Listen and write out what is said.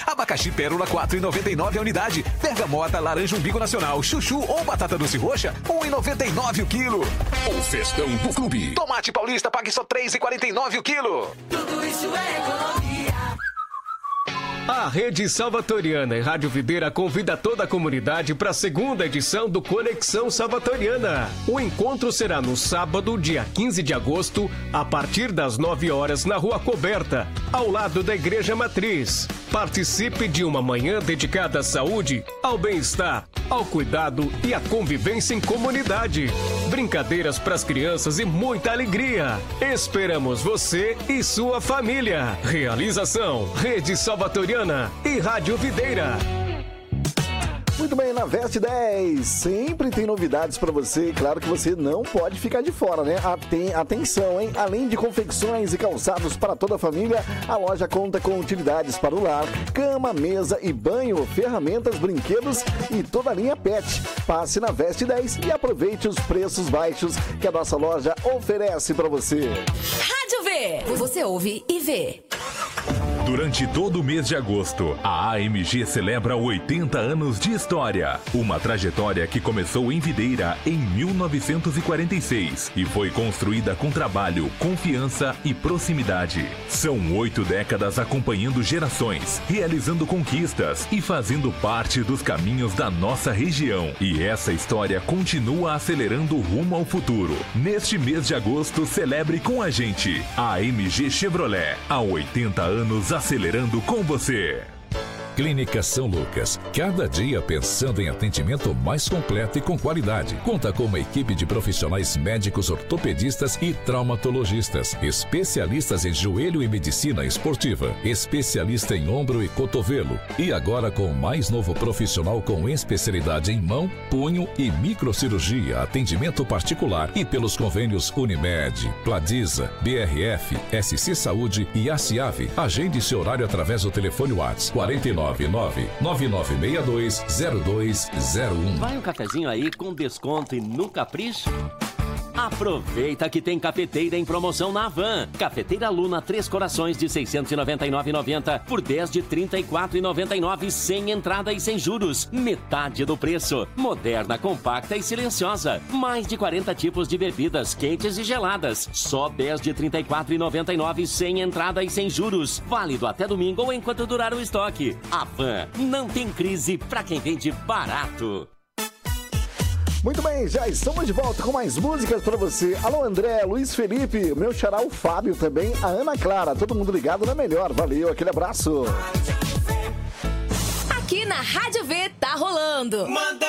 Abacaxi pérola 4,99 a unidade. Bergamota, laranja umbigo nacional, chuchu ou batata doce roxa, 1,99 o quilo. O festão do clube. Tomate paulista, pague só 3,49 o quilo. Tudo isso é economia. A Rede Salvatoriana e Rádio Videira convida toda a comunidade para a segunda edição do Conexão Salvatoriana. O encontro será no sábado, dia 15 de agosto, a partir das 9 horas, na Rua Coberta, ao lado da Igreja Matriz. Participe de uma manhã dedicada à saúde, ao bem-estar, ao cuidado e à convivência em comunidade. Brincadeiras para as crianças e muita alegria. Esperamos você e sua família. Realização: Rede Salvatoriana e Rádio Videira. Muito bem, na Veste 10 sempre tem novidades para você. Claro que você não pode ficar de fora, né? Atenção, hein? Além de confecções e calçados para toda a família, a loja conta com utilidades para o lar, cama, mesa e banho, ferramentas, brinquedos e toda a linha pet. Passe na Veste 10 e aproveite os preços baixos que a nossa loja oferece para você. Rádio V, você ouve e vê. Durante todo o mês de agosto, a AMG celebra 80 anos de história. Uma trajetória que começou em Videira em 1946 e foi construída com trabalho, confiança e proximidade. São 8 décadas acompanhando gerações, realizando conquistas e fazendo parte dos caminhos da nossa região. E essa história continua acelerando rumo ao futuro. Neste mês de agosto, celebre com a gente a AMG Chevrolet. Há 80 anos acelerando com você. Clínica São Lucas, cada dia pensando em atendimento mais completo e com qualidade. Conta com uma equipe de profissionais médicos, ortopedistas e traumatologistas, especialistas em joelho e medicina esportiva, especialista em ombro e cotovelo. E agora com o mais novo profissional com especialidade em mão, punho e microcirurgia, atendimento particular e pelos convênios Unimed, Pladiza, BRF, SC Saúde e ACIAV. Agende seu horário através do telefone WhatsApp 499-9962-0201. Vai um cafezinho aí com desconto e no capricho? Aproveita que tem cafeteira em promoção na Havan. Cafeteira Luna 3 corações de R$ 699,90 por 10 de R$ 34,99 sem entrada e sem juros. Metade do preço. Moderna, compacta e silenciosa. Mais de 40 tipos de bebidas quentes e geladas. Só 10 de R$ 34,99 sem entrada e sem juros. Válido até domingo ou enquanto durar o estoque. Havan, não tem crise pra quem vende barato. Muito bem, já estamos de volta com mais músicas pra você. Alô, André, Luiz Felipe, meu xará, o Fábio também, a Ana Clara, todo mundo ligado na melhor. Valeu, aquele abraço. Aqui na Rádio V tá rolando. Manda